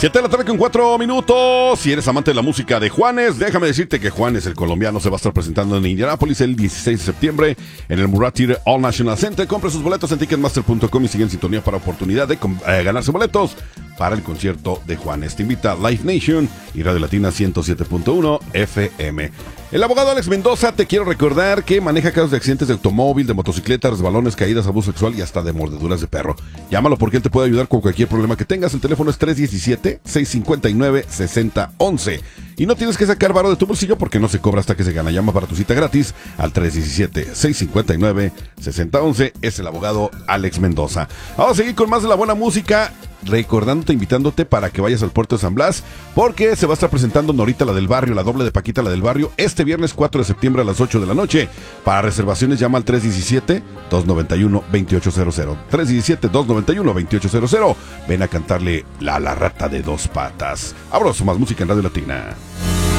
7 de la tarde con 4 minutos. Si eres amante de la música de Juanes, déjame decirte que Juanes, el colombiano, se va a estar presentando en Indianápolis el 16 de septiembre en el Murat Theater All National Center. Compre sus boletos en ticketmaster.com y sigue en sintonía para oportunidad de ganarse boletos para el concierto de Juanes. Te invita Live Nation y Radio Latina 107.1 FM. El abogado Alex Mendoza, te quiero recordar que maneja casos de accidentes de automóvil, de motocicleta, resbalones, caídas, abuso sexual y hasta de mordeduras de perro. Llámalo porque él te puede ayudar con cualquier problema que tengas. El teléfono es 317-659-6011. Y no tienes que sacar varo de tu bolsillo porque no se cobra hasta que se gana. Llama para tu cita gratis al 317-659-6011. Es el abogado Alex Mendoza. Vamos a seguir con más de la buena música. Recordándote, invitándote para que vayas al puerto de San Blas, porque se va a estar presentando Norita la del Barrio, la doble de Paquita la del Barrio, este viernes 4 de septiembre a las 8 de la noche. Para reservaciones llama al 317-291-2800. 317-291-2800. Ven a cantarle la rata de dos patas. Abroso, más música en Radio Latina.